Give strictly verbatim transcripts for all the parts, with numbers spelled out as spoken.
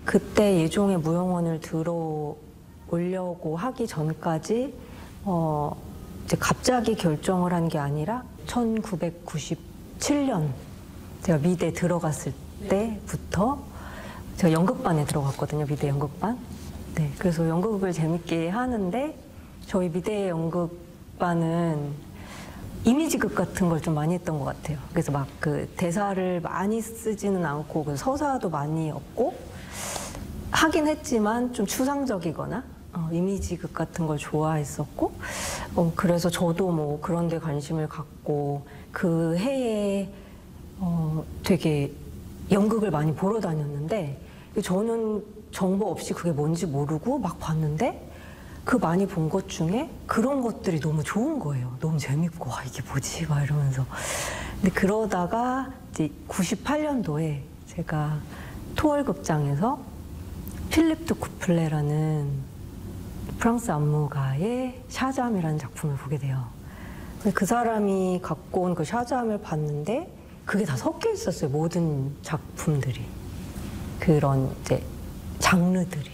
그때 예종의 무용원을 들어오려고 하기 전까지 어 이제 갑자기 결정을 한 게 아니라 천구백구십칠 년 제가 미대 들어갔을 때부터 제가 연극반에 들어갔거든요. 미대 연극반. 네, 그래서 연극을 재밌게 하는데 저희 미대 연극반은 이미지극 같은 걸 좀 많이 했던 것 같아요. 그래서 막 그 대사를 많이 쓰지는 않고 그 서사도 많이 없고 하긴 했지만 좀 추상적이거나 어, 이미지극 같은 걸 좋아했었고 어, 그래서 저도 뭐 그런 데 관심을 갖고 그 해에 어, 되게 연극을 많이 보러 다녔는데 저는 정보 없이 그게 뭔지 모르고 막 봤는데 그 많이 본 것 중에 그런 것들이 너무 좋은 거예요. 너무 재밌고 와 이게 뭐지? 막 이러면서. 근데 그러다가 이제 구십팔 년도에 제가 토월극장에서 필립 드 쿠플레라는 프랑스 안무가의 샤잠이라는 작품을 보게 돼요. 그 사람이 갖고 온 그 샤잠을 봤는데 그게 다 섞여 있었어요. 모든 작품들이. 그런 이제 장르들이.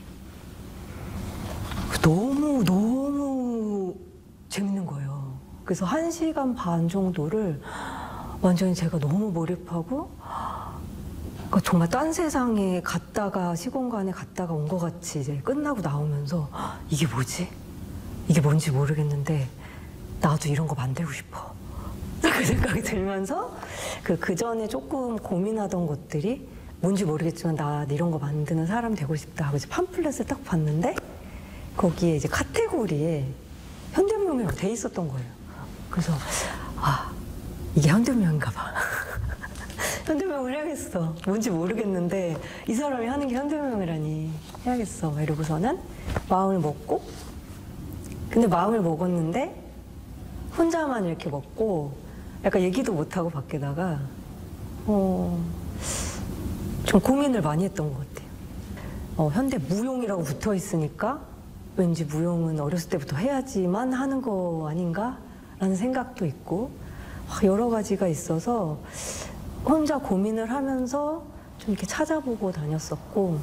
너무 너무 재밌는 거예요. 그래서 한 시간 반 정도를 완전히 제가 너무 몰입하고 그러니까 정말 딴 세상에 갔다가 시공간에 갔다가 온 것 같이 이제 끝나고 나오면서 이게 뭐지? 이게 뭔지 모르겠는데 나도 이런 거 만들고 싶어. 그 생각이 들면서 그, 그 전에 조금 고민하던 것들이 뭔지 모르겠지만 나 이런 거 만드는 사람 되고 싶다 하고 이제 팜플렛을 딱 봤는데 거기에 이제 카테고리에 현대무용이라고 돼 있었던 거예요. 그래서 아 이게 현대무용인가 봐. 현대무용을 해야겠어. 뭔지 모르겠는데 이 사람이 하는 게 현대무용이라니 해야겠어. 이러고서는 마음을 먹고 근데 마음을 먹었는데 혼자만 이렇게 먹고 약간 얘기도 못하고 밖에다가 어, 좀 고민을 많이 했던 것 같아요. 어, 현대무용이라고 붙어 있으니까 왠지 무용은 어렸을 때부터 해야지만 하는 거 아닌가? 라는 생각도 있고 여러 가지가 있어서 혼자 고민을 하면서 좀 이렇게 찾아보고 다녔었고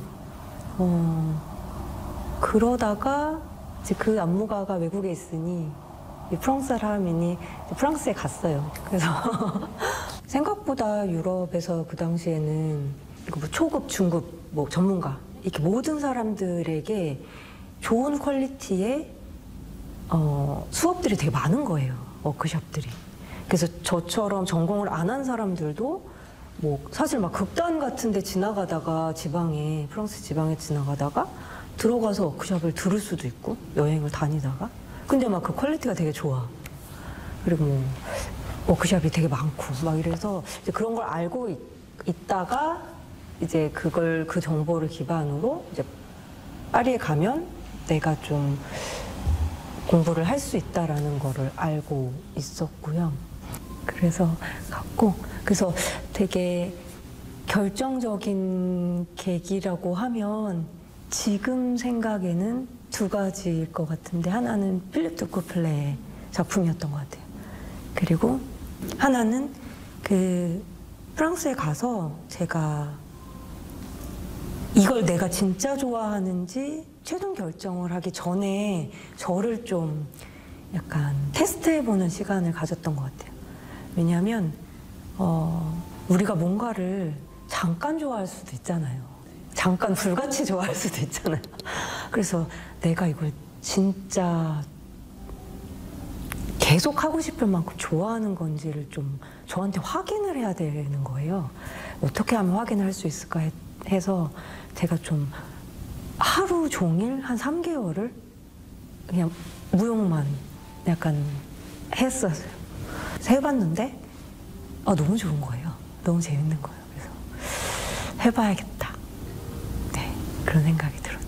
어, 그러다가 이제 그 안무가가 외국에 있으니 프랑스 사람이니 프랑스에 갔어요. 그래서 생각보다 유럽에서 그 당시에는 뭐 초급, 중급, 뭐 전문가 이렇게 모든 사람들에게 좋은 퀄리티의 어, 수업들이 되게 많은 거예요. 워크숍들이. 그래서 저처럼 전공을 안 한 사람들도 뭐 사실 막 극단 같은 데 지나가다가 지방에 프랑스 지방에 지나가다가 들어가서 워크숍을 들을 수도 있고 여행을 다니다가 근데 막 그 퀄리티가 되게 좋아. 그리고 뭐 워크숍이 되게 많고 막 이래서 이제 그런 걸 알고 있, 있다가 이제 그걸 그 정보를 기반으로 이제 파리에 가면 내가 좀 공부를 할 수 있다라는 거를 알고 있었고요. 그래서 갔고 그래서 되게 결정적인 계기라고 하면 지금 생각에는 두 가지일 것 같은데 하나는 필립 드 쿠플레의 작품이었던 것 같아요. 그리고 하나는 그 프랑스에 가서 제가 이걸 내가 진짜 좋아하는지 최종 결정을 하기 전에 저를 좀 약간 테스트해보는 시간을 가졌던 것 같아요. 왜냐하면 어, 우리가 뭔가를 잠깐 좋아할 수도 있잖아요. 잠깐 불같이 좋아할 수도 있잖아요. 그래서 내가 이걸 진짜 계속 하고 싶을 만큼 좋아하는 건지를 좀 저한테 확인을 해야 되는 거예요. 어떻게 하면 확인을 할 수 있을까 해서 제가 좀 하루 종일 한 삼 개월을 그냥 무용만 약간 했었어요. 해봤는데 아, 너무 좋은 거예요. 너무 재밌는 거예요. 그래서 해봐야겠다. 네, 그런 생각이 들었죠.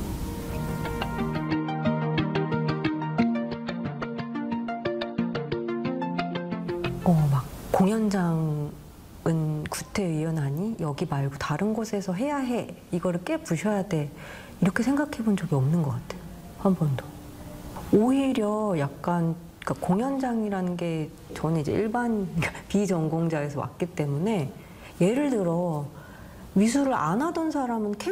어, 막 공연장은 구태의연하니 여기 말고 다른 곳에서 해야 해. 이거를 깨 부셔야 돼. 이렇게 생각해 본 적이 없는 것 같아요. 한 번도. 오히려 약간 그러니까 공연장이라는 게 저는 이제 일반 비전공자에서 왔기 때문에 예를 들어 미술을 안 하던 사람은